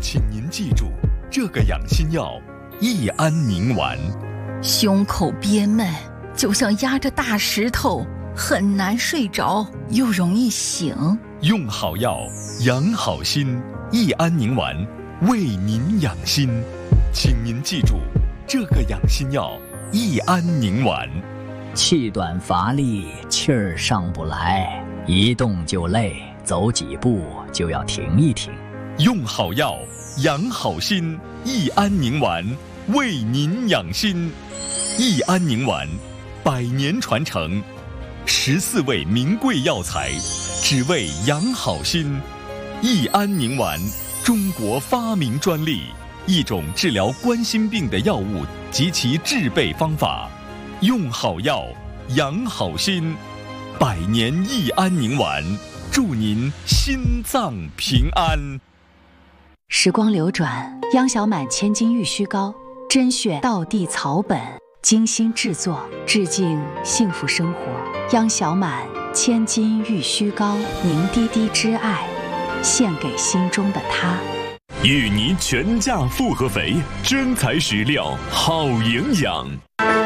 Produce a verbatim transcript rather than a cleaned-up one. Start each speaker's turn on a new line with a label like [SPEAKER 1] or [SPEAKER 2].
[SPEAKER 1] 请您记住，这个养心药益安宁丸。
[SPEAKER 2] 胸口憋闷，就像压着大石头，很难睡着，又容易醒。
[SPEAKER 1] 用好药，养好心，益安宁丸为您养心。请您记住，这个养心药益安宁丸。
[SPEAKER 3] 气短乏力，气儿上不来，一动就累，走几步就要停一停。
[SPEAKER 1] 用好药，养好心，益安宁丸为您养心。益安宁丸，百年传承，十四味名贵药材，只为养好心。益安宁丸，中国发明专利，一种治疗冠心病的药物及其制备方法。用好药，养好心，百年益安宁丸，祝您心脏平安。
[SPEAKER 4] 时光流转，央小满千金玉虚膏，甄选道地草本，精心制作，致敬幸福生活。央小满千金玉虚膏，凝滴滴之爱，献给心中的他。
[SPEAKER 5] 芋泥全价复合肥，真材实料，好营养。